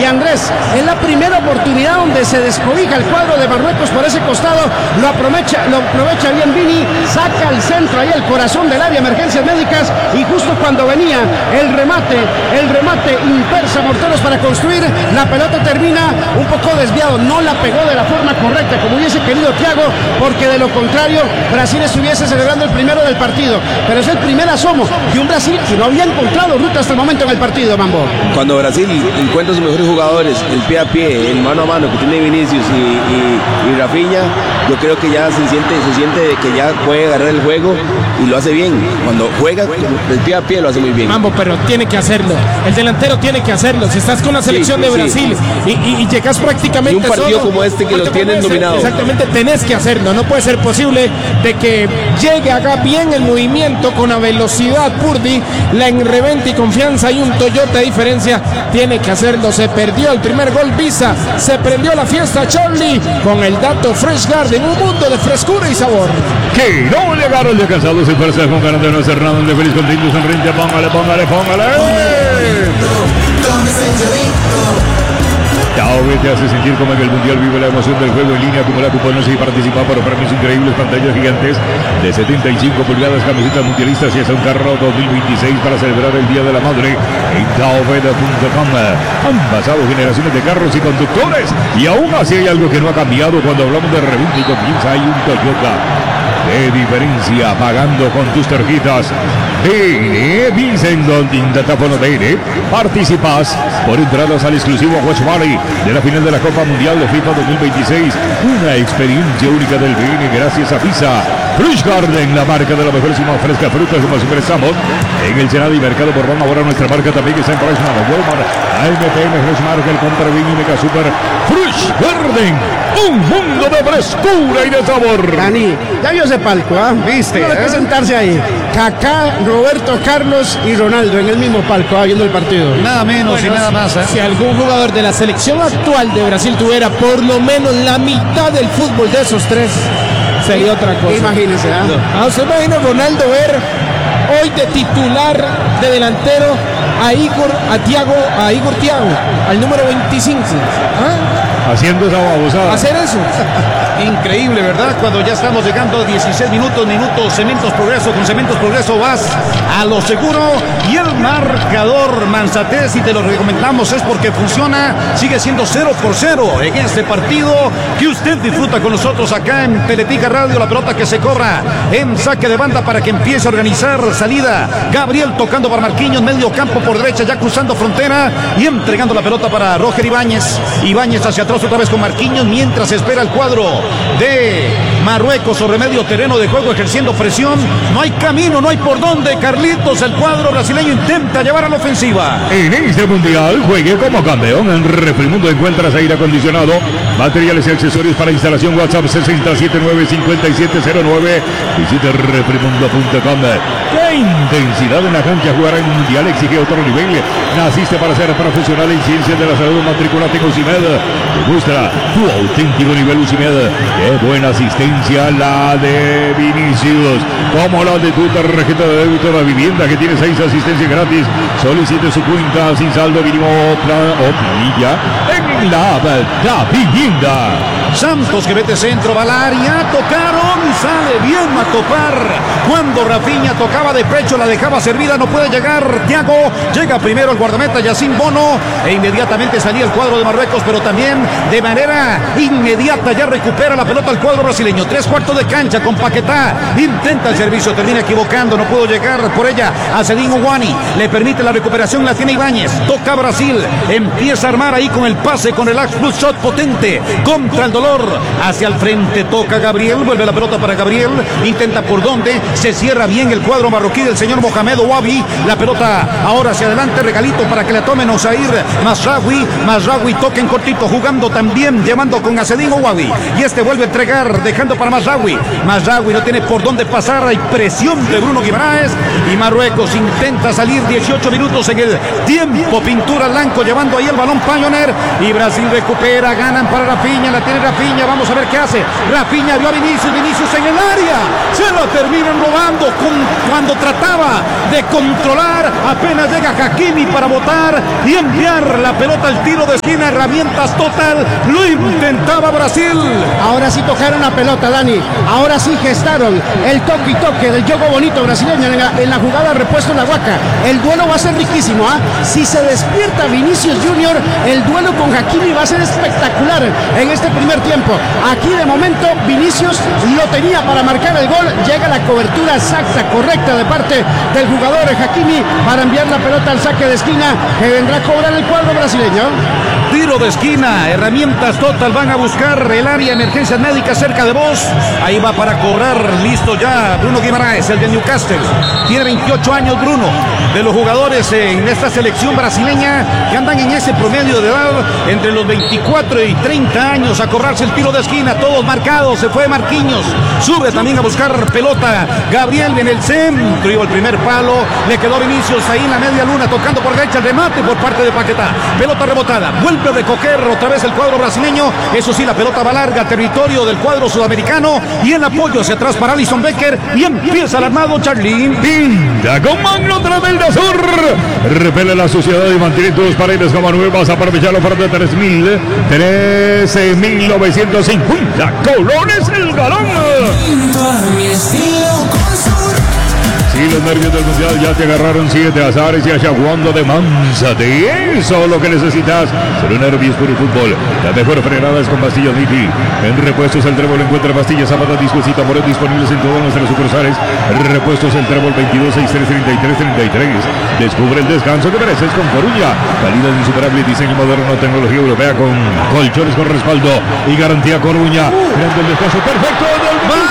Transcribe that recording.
Andrés. Es la primera oportunidad donde se descobija el cuadro de Marruecos por ese costado. Lo aprovecha bien Vini, saca el centro ahí el corazón del área, emergencias médicas, y justo cuando venía el remate impersa Morteros para construir, la pelota termina un poco desviado, no la pegó de la forma correcta como hubiese querido Thiago, porque de lo contrario Brasil estuviese celebrando el primero del partido, pero es el primer asomo de un Brasil que no había encontrado ruta hasta el momento en el partido, Mambo. Cuando Brasil encuentra sus mejores jugadores, el pie a pie, el mano a mano que tiene Vinicius y Rafinha, yo creo que ya se siente de que ya puede agarrar el juego y lo hace bien. Cuando juega el pie a pie lo hace muy bien. Mambo, pero tiene que hacerlo. El delantero tiene que hacerlo. Si estás con la selección de Brasil y llegas prácticamente y un partido solo, como este que lo tienen dominado. Exactamente, tenés que hacerlo. No puede ser posible de que llegue, haga bien el movimiento con la velocidad Purdy, la enrevente y confianza y un Toyota de diferencia. Tiene que hacerlo. Se perdió el primer gol Visa. Se prendió la fiesta Charlie con el dato Fresh Garden, un mundo de frescura y sabor. Que no le agarra el descansado, se fuerza con ganas de no hacer nada, de feliz contento, sonriente, póngale. Taube te hace sentir como en el Mundial, vive la emoción del juego en línea, acumula cupones y participa por premios increíbles, pantallas gigantes de 75 pulgadas, camisetas mundialistas y hasta un carro 2026 para celebrar el Día de la Madre en taobeda.com. Han pasado generaciones de carros y conductores y aún así hay algo que no ha cambiado cuando hablamos de reventa y comienza hay un Toyota de diferencia pagando con tus tarjetas BN Vincent Datáfono BN. Participas por entradas al exclusivo Watch Party de la final de la Copa Mundial de FIFA 2026. Una experiencia única del BN gracias a Visa. Fresh Garden, la marca de la mejor y más fresca frutas, como siempre estamos en el Senado y Mercado Borbón. Ahora nuestra marca también está en Price Mart, Walmart, AMPM, Fresh Market, Compra Vini, Mega Super. Fresh Garden, un mundo de frescura y de sabor. Dani, ya vio ese palco, ¿ah? ¿Viste? No hay que sentarse ahí. Kaká, Roberto Carlos y Ronaldo en el mismo palco, viendo el partido. Nada menos y nada más. Si algún jugador de la selección actual de Brasil tuviera por lo menos la mitad del fútbol de esos tres, sería otra cosa. Imagínense, ¿Usted imagina Ronaldo ver hoy de titular, de delantero a Igor Thiago, al número 25? Haciendo esa babosada. Hacer eso. Increíble, ¿verdad? Cuando ya estamos llegando a 16 minutos, Cementos Progreso, con Cementos Progreso vas a lo seguro y el marcador Manzatez, si te lo recomendamos es porque funciona, sigue siendo 0-0 en este partido que usted disfruta con nosotros acá en Teletica Radio. La pelota que se cobra en saque de banda para que empiece a organizar salida. Gabriel tocando para Marquinhos, medio campo por derecha, ya cruzando frontera y entregando la pelota para Roger Ibáñez. Ibáñez hacia atrás otra vez con Marquinhos mientras espera el cuadro de Marruecos sobre medio terreno de juego ejerciendo presión. No hay camino, no hay por dónde. Carlitos, el cuadro brasileño intenta llevar a la ofensiva. En este mundial juegue como campeón. En Refrimundo encuentras aire acondicionado, materiales y accesorios para instalación. WhatsApp 679-5709. Visite refrimundo.com. ¡Qué intensidad en la cancha! Jugar en un mundial exige otro nivel. Naciste para ser profesional en ciencias de la salud. Matriculate en UCIMED. Demuestra tu auténtico nivel UCIMED. ¡Qué buena asistencia la de Vinicius! Como la de tu tarjeta de débito de la vivienda, que tiene 6 asistencias gratis. Solicite su cuenta sin saldo mínimo o planilla en la vivienda. Santos que mete centro, va al área, tocaron, sale bien a topar. Cuando Rafinha tocaba de pecho, la dejaba servida, no puede llegar Thiago. Llega primero el guardameta Yacine Bono e inmediatamente salía el cuadro de Marruecos, pero también de manera inmediata ya recupera la pelota al cuadro brasileño. 3/4 de cancha con Paquetá, intenta el servicio, termina equivocando, no pudo llegar por ella a Sedin Ouani, le permite la recuperación, la tiene Ibáñez, toca Brasil, empieza a armar ahí con el pase, con el Axe Plus Shot potente, contra el dolor, hacia el frente, toca Gabriel, vuelve la pelota para Gabriel, intenta por donde, se cierra bien el cuadro marroquí del señor Mohamed Ouabi, la pelota ahora hacia adelante, regalito para que le tomen Osair Mazraoui toca en cortito, jugando también, llevando con Sedin Ouabi, y este vuelve a entregar, dejando para Mazraoui no tiene por dónde pasar, hay presión de Bruno Guimaraes, y Marruecos intenta salir, 18 minutos en el tiempo, pintura blanco, llevando ahí el balón Pioneer, y Brasil recupera, ganan para Rafinha, la tiene Rafinha, vamos a ver qué hace. Rafinha vio a Vinicius en el área, se la terminan robando cuando trataba de controlar, apenas llega Hakimi para botar y enviar la pelota al tiro de esquina. Herramientas total, lo intentaba Brasil. Ahora sí tocaron la pelota, Dani, ahora sí gestaron el toque y toque del juego bonito brasileño en la jugada repuesto en la Guaca. El duelo va a ser riquísimo, ¿ah? Si se despierta Vinicius Junior, el duelo con Hakimi va a ser espectacular en este primer tiempo. Aquí de momento Vinicius lo tenía para marcar el gol, llega la cobertura exacta, correcta de parte del jugador Hakimi para enviar la pelota al saque de esquina que vendrá a cobrar el cuadro brasileño. Tiro de esquina, herramientas total, van a buscar el área, emergencias médicas cerca de vos. Ahí va para cobrar, listo ya Bruno Guimaraes, el de Newcastle. Tiene 28 años Bruno, de los jugadores en esta selección brasileña que andan en ese promedio de edad entre los 24 y 30 años a cobrarse el tiro de esquina, todos marcados. Se fue Marquinhos, sube también a buscar pelota Gabriel en el centro, y el primer palo, le quedó Vinicius ahí en la media luna, tocando por derecha, el remate por parte de Paquetá, pelota rebotada, vuelve de coger otra vez el cuadro brasileño. Eso sí, la pelota va larga, territorio del cuadro sudamericano, y el apoyo hacia atrás para Alisson Becker, y empieza el armado Charly. Pinta con Magno Travelda Sur, repele la suciedad y mantiene tus paredes como nuevas. Aprovechar la oferta de 13.950 colones el galón. Si los nervios del mundial ya te agarraron 7 azares y achaguando de Mansate, eso es lo que necesitas. Cero nervios por el fútbol. La mejor frenada es con pastillas Niti. En Repuestos El Trébol encuentra pastillas Zapata, discos y tambores disponibles en todas nuestras sucursales. Repuestos El Trébol 22633333. Descubre el descanso que mereces con Coruña. Calidad insuperable, diseño moderno, tecnología europea con colchones con respaldo y garantía Coruña. Mirando el descanso perfecto del